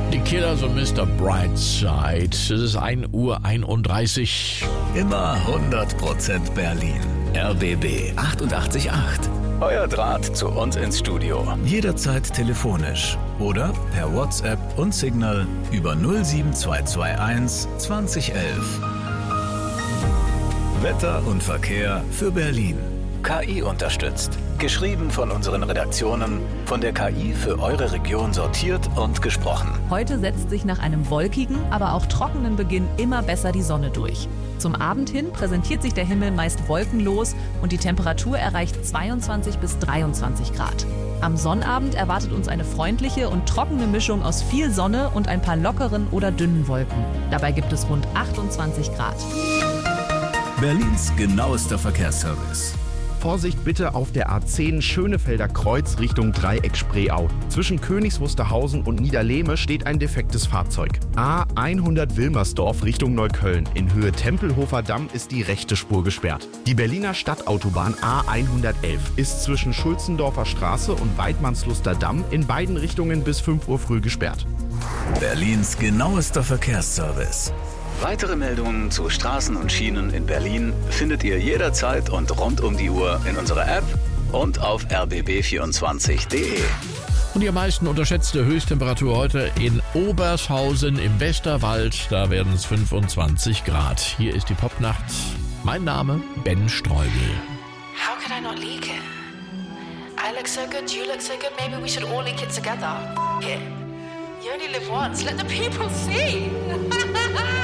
Die Killers und Mr. Brightside. Es ist 1:31 Uhr. Immer 100% Berlin. RBB 88.8. Euer Draht zu uns ins Studio. Jederzeit telefonisch oder per WhatsApp und Signal über 07221 2011. Wetter und Verkehr für Berlin. KI unterstützt. Geschrieben von unseren Redaktionen, von der KI für eure Region sortiert und gesprochen. Heute setzt sich nach einem wolkigen, aber auch trockenen Beginn immer besser die Sonne durch. Zum Abend hin präsentiert sich der Himmel meist wolkenlos und die Temperatur erreicht 22 bis 23 Grad. Am Sonnabend erwartet uns eine freundliche und trockene Mischung aus viel Sonne und ein paar lockeren oder dünnen Wolken. Dabei gibt es rund 28 Grad. Berlins genauester Verkehrsservice. Vorsicht bitte auf der A10 Schönefelder Kreuz Richtung Dreieck Spreeau. Zwischen Königs Wusterhausen und Niederlehme steht ein defektes Fahrzeug. A100 Wilmersdorf Richtung Neukölln. In Höhe Tempelhofer Damm ist die rechte Spur gesperrt. Die Berliner Stadtautobahn A111 ist zwischen Schulzendorfer Straße und Weidmannsluster Damm in beiden Richtungen bis 5 Uhr früh gesperrt. Berlins genauester Verkehrsservice. Weitere Meldungen zu Straßen und Schienen in Berlin findet ihr jederzeit und rund um die Uhr in unserer App und auf rbb24.de. Und die am meisten unterschätzte Höchsttemperatur heute in Obershausen im Westerwald. Da werden es 25 Grad. Hier ist die Popnacht. Mein Name Ben Streubel. How could I not leak it? I look so good, you look so good, maybe we should all leak it together. You only live once, let the people see.